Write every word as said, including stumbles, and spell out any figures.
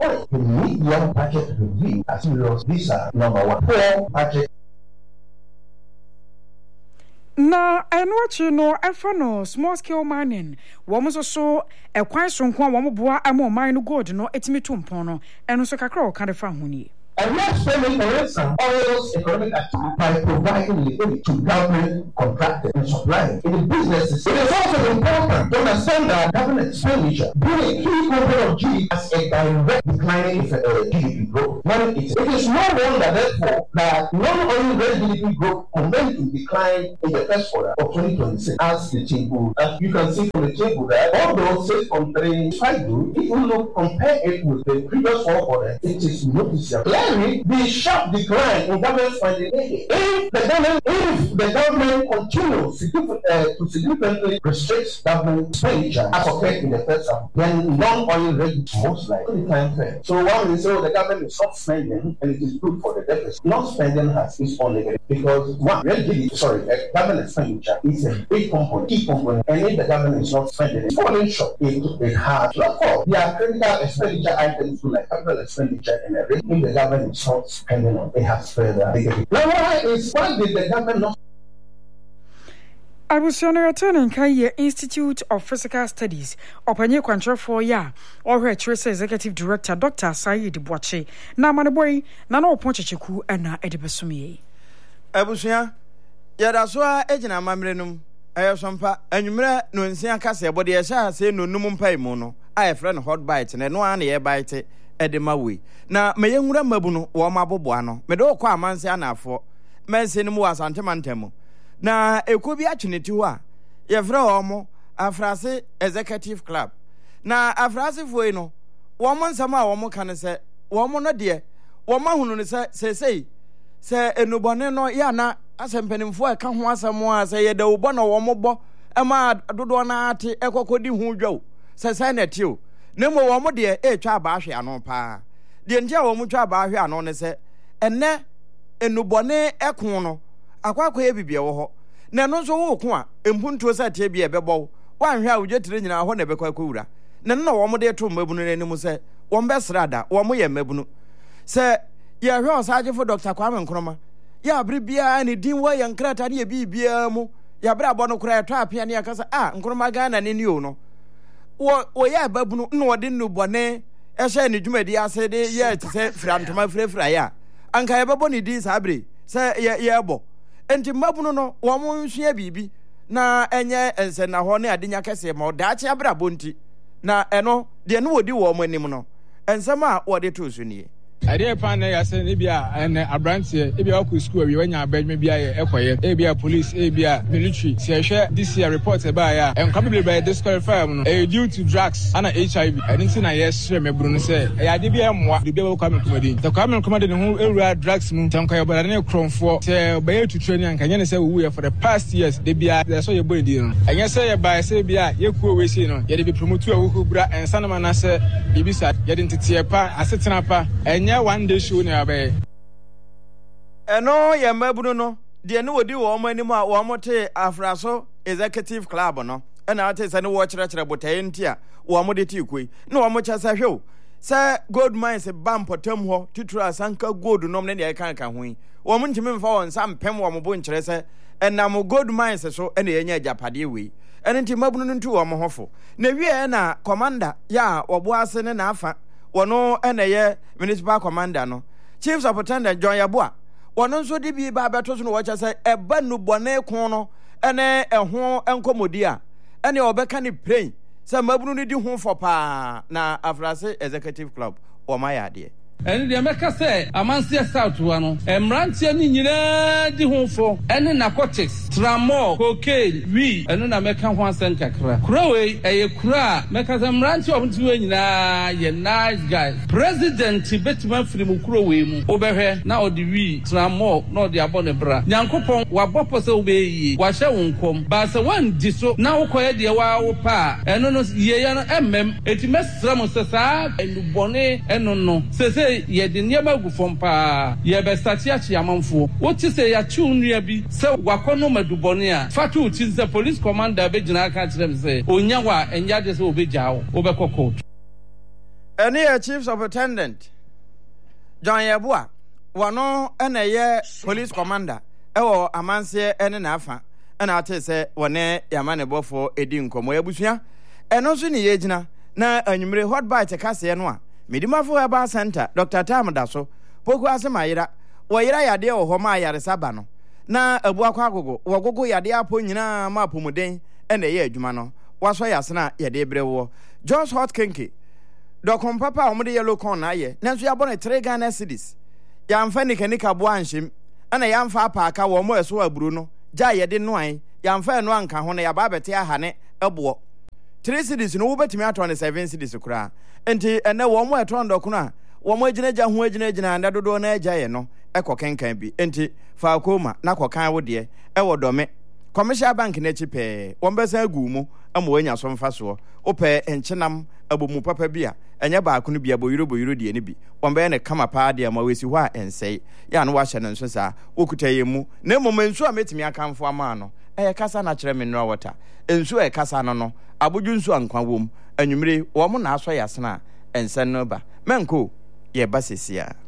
point. The mid-year budget review as serious. These are number one. Poor budget. Na enwachi no efano small scale mining wo so so ekwan so nko wo boa am mine gold no etimi tumpon no eno so kakra o kan fa honi. And we are spending on some oil's economic activity by providing liquidity to government contractors and suppliers in the businesses. It is also important to understand that government expenditure being a key component of G D P as a direct declining effect of G D P growth. Now, it is no wonder, therefore, that non-oil G D P growth continued to decline in the first quarter of twenty twenty-six as the table. As you can see from the table that although six point three five good, if you look compare it with the previous four quarters, it is noticeable. The sharp decline in government funding. If the government, if the government continues uh, to significantly restrict government expenditure as occurred in the first half, then non-oil rate most likely decline fair. So one will say, oh, the government is not spending and it is good for the deficit. Not spending has its own negative because one, really, sorry, uh, government expenditure is a big component, key component, and if the government is not spending, it's falling short. It, it has, of course, there are critical expenditure items like capital expenditure and everything. If the government is not spending on, it has further negative. Now, why is why did the government not? I was on a return in Kanye Institute of Physical Studies, Opanye Kwantra for ya, or her Trace Executive Director, Doctor Said Boache, na Manaboy, Nano Ponchachiku, and na Edibasumi. Abusia, Yadaswa, Ejina Mamrenum, I have some pa, and you may no in Sian Cassia, but the Asha say no numum pay mono. I have friend hot bites and no one ear bite. Edemawi. Na me yenwura mabuno wo maboboano. Me do kwa amanse anafo. Mense ni mu asantemantemo. Na eko bi atweneti ho a ye fra omo Afrase Executive Club. Na Afrase foi no wo mo nsama a wo mo kan se wo mo no de wo mahunu ne se se se se enubone no ya na asempanimfo e ka ho asemo a se ye da wo na wo mo bo e ma dodo na ate ekokodi hu dwawo se se na tio nemo wo mo de e twa ba hwe ano pa de ntia wo mo twa ba hwe ano ne se enne enubone ekon no akwakwa ye bibie wo ho na no so wo ko a empuntuo sa tie bia bebo wan hwe a wogjetire nyina ho na bekwa kwura na no wo mo de to mabunu n'anim se wo mbesrada wo mo ye mabunu se ye hwe osagefo Doctor Kwame Nkrumah ya abri bia ni din wa yankrata ne bibia mu ya bra bo no kura to apia ne akasa ah Nkrumah Ghana ne ni o no wo wo ya babunu no wode no bone ehye ne dwumadi ase de ye tse frantoma frefra ya anka ye babo ne din sabre se ye ye bo enti mabunu no wo mo nhwea bibi na enye ense na ho ne adenya kese ma odaache abra bonti na eno de no wodi wo mo anim no ensema wode to so nie ade pa na ya se ne bia ene abrantie e bia ku school wi wanya abadme bia ye ekoye e bia police e bia military se hwe this year report e ba ya en kwabele by disqualify no e due to drugs ana H I V eni ti na yes mebru no se e ade bia moa de bia Kwame Nkrumah the Kwame Nkrumah de ho ewura drugs mu tanka ye bada ne kromfo se ba ye tutu ni anka nye se wu ye for the past years de bia so ye boy di no enye se ye ba se bia ye ku we se no ye de bi promote awu bra ensa na na se bibisa ye de ntete pa asetena pa enye one day show na be eno ye mabunu no de ne wodi wo mo anim a wo mo te Afraso Executive Club no ena ate se ne wo kire kire botaye ntia wo mo de ti koi na wo mo chasa hwew se gold mines bam potem ho titru asanka gold no ne ne kan kan ho wo mo ntimi mfa won sam pem wo mo bo nkire se ena mo gold mines so ena ye nya japade we ena nti mabunu no ntu wo mo hofo na wie na commander ya wo bo ase ne na afa wono ena ye municipal commander no chief superintendent John Yabua wono nso de bi ba beto so no wo chase eba nu bone kon no ene eho enkomodi a ene obeka ne plane se mabunu ni di ho fo pa na Afrase Executive Club o ma ya de ene de meka se amanse south wa no emrantie ni nyina di ho fo ene narcotics tramol cocaine we ene na meka ho asen kakra kura we eye kura meka se emrantie omti we nyina ye nice guys president betima firi mu kura we mu obehwe na odi we tramol na odi abone bra nyankopon wabopo se obeyi wa hye wonkom ba se wan di so na ukoye de wa wo pa ene no ye ya no emmem eti mesra mo se sa enu bone eno no se se ye de niema gufom pa ye be stati achi amanfo woti se ya chi unua bi se wakono madubone a fatu uti se police commander be gina aka kire me se onya wa enya de se obegyawo obekoko Any a chief superintendent John Yabua, one and a year police commander, ewo amanse ene na afa, and I tell say one yamane bofo edin komo ebusia, and also ni yejina, na enyumre hot bite kase enwa, midimafo eba center, Doctor Tamadaso, poku asemayira, wayira yade o homa yare sabano, na ebu akwagogo, wagogo yade apo nyina ma pomuden, ene ye adwuma no, waso yasena yade brewo, Jones Hot Kinky. Dokon papa omde yellow corn na ye nanso ya bone three Ghana cedis ya mfa nikanika bo anhim ana ya mfa paaka wo mo eso aburu no ja ye de noan ya mfa eno anka ho na ya ba bete ahane ebo three cedis no wo betimi ato seven cedis kura enti ene wo mo eto ndokono a wo mo aginaja ho aginaja na dodo na agya ye no ekokenkan bi enti fa akoma na kokan wo de e wo dome commercial bank na chi pe wo mbesa agu mu ama wanya so mfa so ope enchenam abomu papa bia enye ba akunu bia boyiro boyiro de ne bi wombe ne kama pa de ama wesi ho a ensei ya no wa hye ne nso sa okutaye mu na mom ensu a metimi akamfo ama no e kasa na kire mineral water ensu e kasa no no aboju nsu ankwa wom anwumre wo mo na aso yasena ensen no ba menko ye ba sesia